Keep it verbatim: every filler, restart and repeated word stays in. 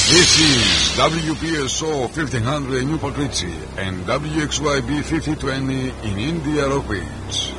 This is W P S O fifteen hundred in Newport Richie and W X Y B fifty twenty in India Rock Ridge.